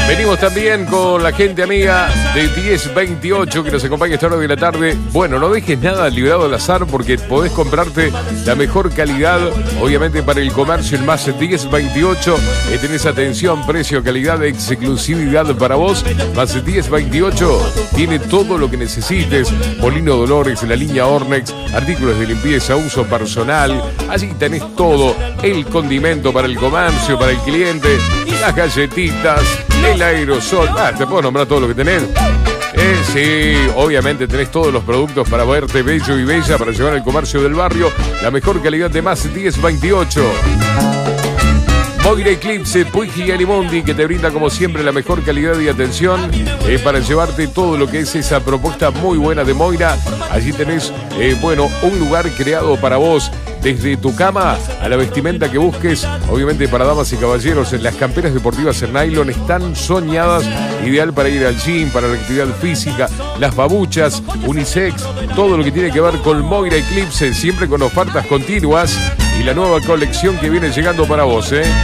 Venimos también con la gente amiga de 1028 que nos acompaña esta hora de la tarde. Bueno, no dejes nada librado al azar porque podés comprarte la mejor calidad, obviamente para el comercio en más 1028. Tenés atención, precio, calidad, exclusividad para vos. Más 1028 tiene todo lo que necesites. Molino Dolores, la línea Ornex, artículos de limpieza, uso personal. Allí tenés todo. El condimento para el comercio, para el cliente, las galletitas, el aerosol. Te puedo nombrar todo lo que tenés. Sí, obviamente tenés todos los productos para verte bello y bella, para llevar al comercio del barrio. La mejor calidad de más 1028. Moira Eclipse, Puig y Alimondi, que te brinda como siempre la mejor calidad y atención para llevarte todo lo que es esa propuesta muy buena de Moira. Allí tenés, un lugar creado para vos. Desde tu cama a la vestimenta que busques, obviamente para damas y caballeros, en las camperas deportivas en nylon están soñadas, ideal para ir al gym, para la actividad física, las babuchas, unisex, todo lo que tiene que ver con Moira Eclipse, siempre con ofertas continuas y la nueva colección que viene llegando para vos,